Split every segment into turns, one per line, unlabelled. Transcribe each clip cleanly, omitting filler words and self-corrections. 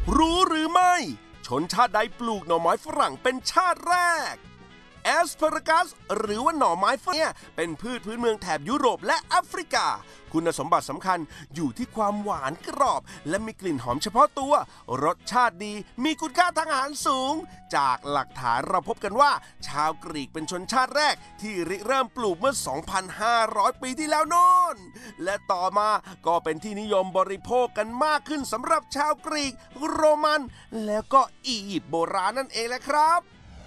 รู้หรือไม่ชนชาติใดปลูกหน่อไม้ฝรั่งเป็นชาติแรกแอสพารากัสหรือว่าหน่อไม้ฝรั่งเนี่ยเป็นพืชพื้นเมืองแถบยุโรปและแอฟริกาคุณสมบัติสำคัญอยู่ที่ความหวานกรอบและมีกลิ่นหอมเฉพาะตัวรสชาติดีมีคุณค่าทางอาหารสูงจากหลักฐานเราพบกันว่าชาวกรีกเป็นชนชาติแรกที่ริเริ่มปลูกเมื่อ 2,500 ปีที่แล้วโน่นและต่อมาก็เป็นที่นิยมบริโภคกันมากขึ้นสำหรับชาวกรีกโรมันแล้วก็อียิปต์โบราณนั่นเองแหละครับ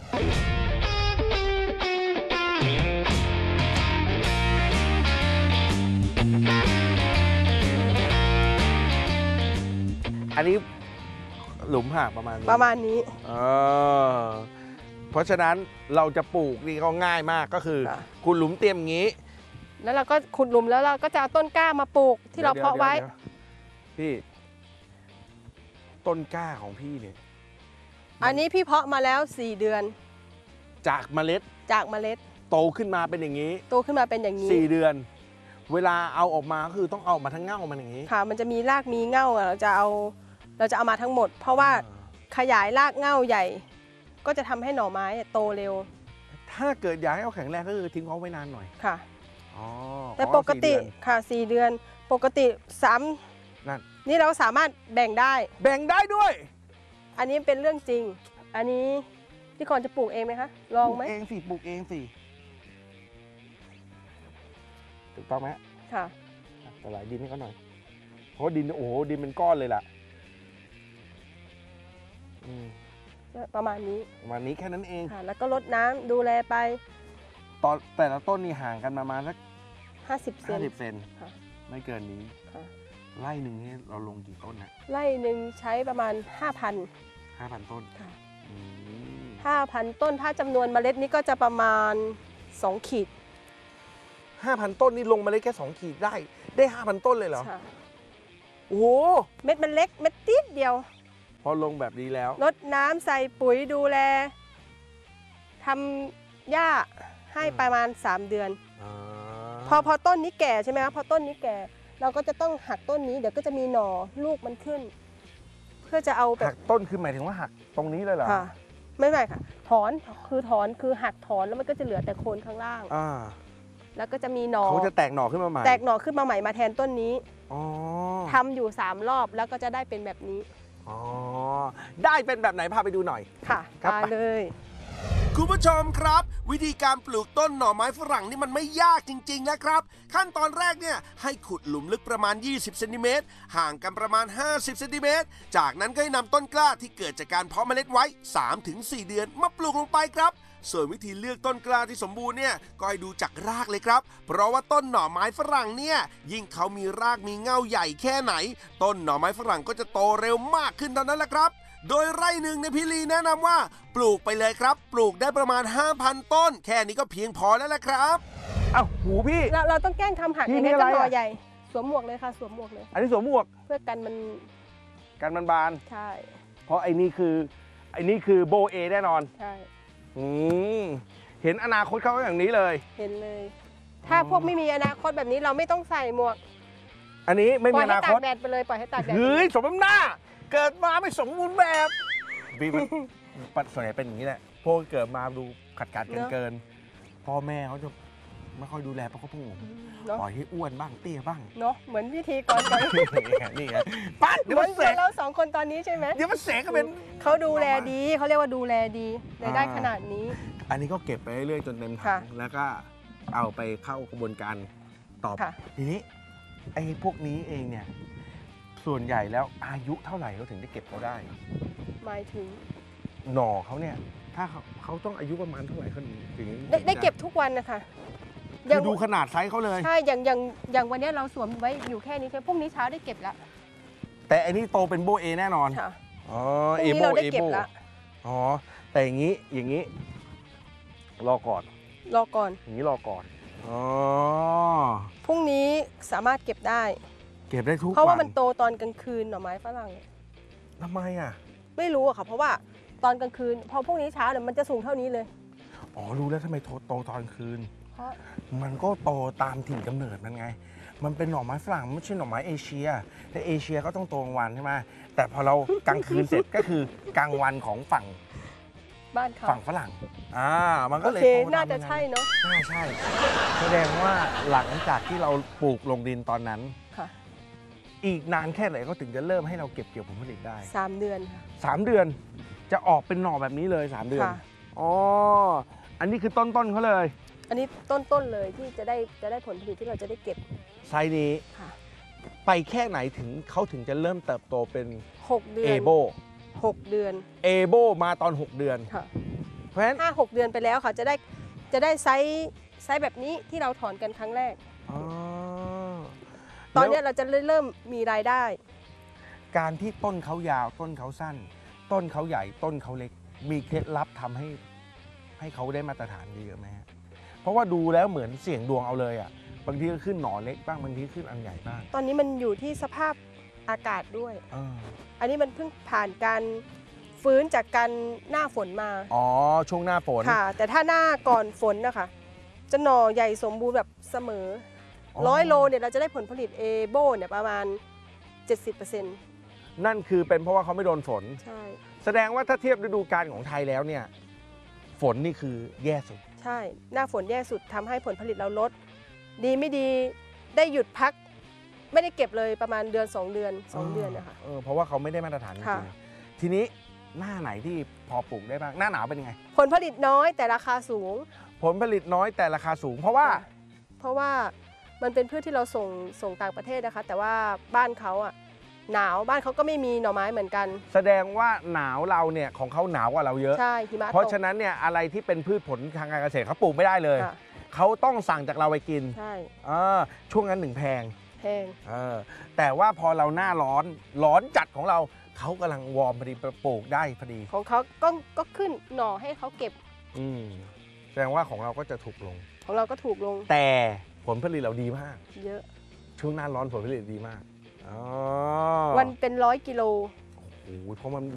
อันนี้หลุมห่างประมาณนี้เพราะฉะนั้นเราจะปลูกนี่ก็ง่ายมากก็คือขุดหลุมเตรียมอย่างนี้
แล้วเราก็ขุดหลุมแล้วเราก็จะเอาต้นกล้ามาปลูกที่เราเพาะไว้
พี่ต้นกล้าของพี่เนี่ย
อันนี้พี่เพาะมาแล้ว4 เดือน
จากเมล็ดโตขึ้นมาเป็นอย่างนี้4 เดือนเวลาเอาออกมาก็คือต้องเอามาทั้งเง่ามันอย่างนี้
ค่ะมันจะมีรากมีเง่าเราจะเอามาทั้งหมดเพราะว่าขยายรากเง่าใหญ่ก็จะทำให้หน่อไม้โตเร็ว
ถ้าเกิดอยากให้เขาแข็งแรงก็คือทิ้งเขาไว้นานหน่อย
ค่ะแต่ปกติค่ะ4 เดือนปกติ3
นั่น
นี่เราสามารถแบ่งได้
ด้วย
อันนี้เป็นเรื่องจริงอันนี้พี่กรณ์จะปลูกเองไหมคะลองไหม
ปลูกเองสิถูกต้องไหม
ค่ะ
สลายดินให้เขาหน่อยเพราะดินโอ้โหดินเป็นก้อนเลยล่ะ
ประมาณนี้
แค่นั้นเอง
ค่ะแล้วก็รดน้ำดูแลไป
ตอนแต่ละต้นนี่ห่างกันประมาณสัก
50 เซน
ไม่เกินนี้ไร่หนึ่งนี่เราลงกี่ต้นนะ
ไร่หนึ่งใช้ประมาณ
5,000 ต้น
ค่ะ5,000 ต้นถ้าจำนวนเมล็ดนี้ก็จะประมาณ2 ขีด
5,000 ต้นนี่ลงเมล็ดแค่2 ขีดได้ 5,000 ต้นเลยเหรอ
ใช่
โอ้โห
เม็ดมันเล็กเม็ดติดเดียว
พอลงแบบนี้แล้ว
รดน้ำใส่ปุ๋ยดูแลทำหญ้าให้ประมาณ3 เดือนพอต้นนี้แก่ใช่ไหมคะพอต้นนี้แก่เราก็จะต้องหักต้นนี้เดี๋ยวก็จะมีหน่อลูกมันขึ้นเพื่อจะเอาแบบ
หักต้นคือหมายถึงว่าหักตรงนี้เลยเหรอ
ค่ะไม่ค่ะถอนคือหักถอนแล้วมันก็จะเหลือแต่โคนข้างล่างแล้วก็จะมีหน่อ
เขาจะแตกหน่อขึ้นมาใหม่
มาแทนต้นนี้ทำอยู่3 รอบแล้วก็จะได้เป็นแบบนี้
ได้เป็นแบบไหนพาไปดูหน่อย
ค่ะไปเลย
คุณผู้ชมครับวิธีการปลูกต้นหน่อไม้ฝรั่งนี่มันไม่ยากจริงๆนะครับขั้นตอนแรกเนี่ยให้ขุดหลุมลึกประมาณ20 เซนติเมตรห่างกันประมาณ50 เซนติเมตรจากนั้นก็ให้นำต้นกล้าที่เกิดจากการเพาะเมล็ดไว้ 3-4 เดือนมาปลูกลงไปครับส่วนวิธีเลือกต้นกล้าที่สมบูรณ์เนี่ยก็ให้ดูจากรากเลยครับเพราะว่าต้นหน่อไม้ฝรั่งเนี่ยยิ่งเขามีรากมีเง่าใหญ่แค่ไหนต้นหน่อไม้ฝรั่งก็จะโตเร็วมากขึ้นเท่านั้นแหละครับโดยไร่หนึ่งในพี่ลีแนะนำว่าปลูกไปเลยครับปลูกได้ประมาณ 5,000 ต้นแค่นี้ก็เพียงพอแล้วแหละครับ
อ้าวหูพี่
เราต้องแกล้งทำหักอย่างนี้ก็หน่อใหญ่สวมหมวกเลยค่ะสวมหมวกเลย
อันนี้สวมหมวก
เพื่อกันมัน
บาน
ใช่
เพราะไอ้นี่คือโบเอแน่นอน
ใช่
เห็นอนาคตเขาอย่างนี้เลย
เห็นเลยถ้าพวกไม่มีอนาคตแบบนี้เราไม่ต้องใส่หมวก
อันนี้ไม่มีอนาคต
ปล่อยให้ตากแดดไปเลยปล่อยให้ตากแดด
เฮ้ยสมน้ำหน้าเกิดมาไม่สมบูรณ์แบบพี่มันส่วนใหญ่เป็นอย่างนี้แหละพวกเกิดมาดูขัดเกินพ่อแม่เขาจะไม่ค่อยดูแลเพราะเขาพวกผมปล่อยให้อ้วนบ้างเตี้ยบ้าง
เนาะเหมือนวิธีก่อน
นี่ไงปั๊ดเดี๋ยวมันเสก
เรา2 คนตอนนี้ใช่ไหม
เดี๋ยวมันเสกก็เป็น
เขาดูแลดีเขาเรียกว่าดูแลดีได้ขนาดนี้
อันนี้ก็เก็บไปเรื่อยๆจนเต็มถังแล้วก็เอาไปเข้ากระบวนการต่อทีนี้ไอ้พวกนี้เองเนี่ยส่วนใหญ่แล้วอายุเท่าไหร่เขาถึงได้เก็บเขาได้
หมายถึง
หน่อเขาเนี่ยถ้าเขาต้องอายุประมาณเท่าไหร่เขาถึง
ได้เก็บทุกวันนะคะ
คือดูขนาดไซส์เขาเลย
ใช่อย่างวันนี้เราสวมไว้อยู่แค่นี้แค่พรุ่งนี้เช้าได้เก็บแล้ว
แต่อันนี้โตเป็นโบเอแน่นอน
ค่ะ
เอโบอ๋อแต่อย่างนี้รอก่อนอย่างนี้รอก่อน
พรุ่งนี้สามารถเก็บได้
ทุกวัน
เพราะว่ามันโตตอนกลางคืนหน่อไม้ฝรั่ง
ทำไมอ่ะ
ไม่รู้อะค่ะเพราะว่าตอนกลางคืนพอพรุ่งนี้เช้าเนี่ยมันจะสูงเท่านี้เลย
รู้แล้วทำไมโตตอนคืนเพราะมันก็โตตามถิ่นกำเนิดมันไงมันเป็นหน่อไม้ฝรั่งไม่ใช่หน่อไม้เอเชียแต่เอเชียก็ต้องโตกลางวันใช่ไหมแต่พอเรากลางคืนเสร็จก็คือกลางวันของฝั่ง
บ้านเขา
ฝรั่งมันก็
โอ
เลย
เค
โตตม
น่าจะใช่เนาะ
น่าใช่ แสดงว่าหลังจากที่เราปลูกลงดินตอนนั้น
ค่ะ
อีกนานแค่ไหนก็ถึงจะเริ่มให้เราเก็บเกี่ยวผลผลิตได้
3 เดือนค่ะ
3 เดือนจะออกเป็นหน่อแบบนี้เลย 3 เดือน
ค่ะ
อ๋ออันนี้คือต้นเขาเลย
อันนี้ต้นเลยที่จะได้ผลผลิตที่เราจะได้เก็บ
ไซส์นี้
ค่ะ
ไปแค่ไหนถึงเขาถึงจะเริ่มเติบโตเป็น
6 เดือ
เอน โบ
6 เดือน
เอโบมาตอน 6 เดือน
ค่ะ
เพราะฉะนั้น
5-6 เดือนไปแล้วค่ะจะได้ไซส์แบบนี้ที่เราถอนกันครั้งแรก
อ๋อ
ตอนเนี้ย
แล้ว
เราจะเริ่มมีรายได้
การที่ต้นเขายาวต้นเขาสั้น ต้นเขาใหญ่ต้นเขาเล็ก มีเคล็ดลับทำให้เขาได้มาตรฐานดีไหมฮะเพราะว่าดูแล้วเหมือนเสี่ยงดวงเอาเลยอ่ะบางทีก็ขึ้นหน่อเล็กบ้างบางทีขึ้นอันใหญ่บ้าง
ตอนนี้มันอยู่ที่สภาพอากาศด้วย
เออ
อันนี้มันเพิ่งผ่านการฟื้นจากการหน้าฝนมา
อ๋อช่วงหน้าฝน
ค่ะ แต่ถ้าหน้าก่อนฝนนะคะจะหน่อใหญ่สมบูรณ์แบบเสมอ
อ๋อ
100 โลเนี่ยเราจะได้ผลผลิตเอโบเนี่ยประมาณ 70%
นั่นคือเป็นเพราะว่าเขาไม่โดนฝน
ใช่
แสดงว่าถ้าเทียบฤดูกาลของไทยแล้วเนี่ยฝนนี่คือแย่สุด
ใช่ หน้าฝนแย่สุดทำให้ผลผลิตเราลด ดีไม่ดีได้หยุดพัก ไม่ได้เก็บเลยประมาณเดือน 2 เดือน 2 เดือนนะคะ
เพราะว่าเขาไม่ได้มาตรฐานจริ
ค่ะ
งๆทีนี้หน้าไหนที่พอปลูกได้บ้างหน้าหนาวเป็นยังไง
ผลผลิตน้อยแต่ราคาสูง
ผลผลิตน้อยแต่ราคาสูง เพราะว่า
เพราะว่ามันเป็นพืชที่เราส่งต่างประเทศนะคะ แต่ว่าบ้านเขาอะหนาวบ้านเขาก็ไม่มีหน่อไม้เหมือนกัน
แสดงว่าหนาวเราเนี่ยของเขาหนาวกว่าเราเยอะ
ใช่หิมะ
เพราะ
ตก
ฉะนั้นเนี่ยอะไรที่เป็นพืชผลทางการเกษตรเขาปลูกไม่ได้เลย
ค่ะ
เขาต้องสั่งจากเราไปกิน
ใช่
ช่วงนั้นหนึ่งแพง
แพง
แต่ว่าพอเราหน้าร้อนจัดของเราเขากำลังวอร์มพอดีปลูกได้พอดี
ของเขาก็ขึ้นหน่อให้เขาเก็บ
แสดงว่าของเราก็จะถูกลง
ของเราก็ถูกลง
แต่ผลผลิตเราดีมาก
เยอะ
ช่วงหน้าร้อนผลผลิตดีมาก
วันเป็น100 กิโล
โอ้โหเพราะมัน